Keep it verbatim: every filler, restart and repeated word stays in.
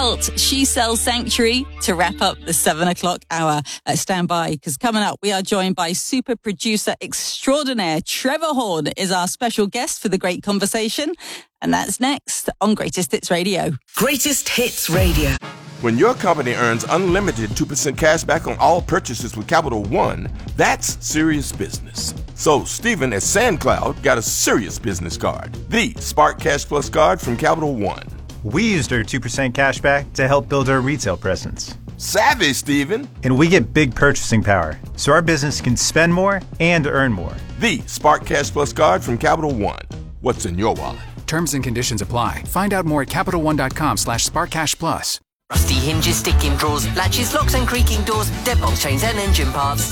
Cult, She Sells Sanctuary to wrap up the seven o'clock hour. Uh, stand by, because coming up, we are joined by super producer extraordinaire Trevor Horn is our special guest for the great conversation. And that's next on Greatest Hits Radio. Greatest Hits Radio. When your company earns unlimited two percent cash back on all purchases with Capital One, that's serious business. So Stephen at SandCloud got a serious business card, the Spark Cash Plus card from Capital One. We used our two percent cash back to help build our retail presence. Savvy, Stephen. And we get big purchasing power, so our business can spend more and earn more. The Spark Cash Plus card from Capital One. What's in your wallet? Terms and conditions apply. Find out more at CapitalOne.com slash SparkCashPlus. Rusty hinges, sticking drawers, latches, locks and creaking doors, deadbolt chains and engine parts.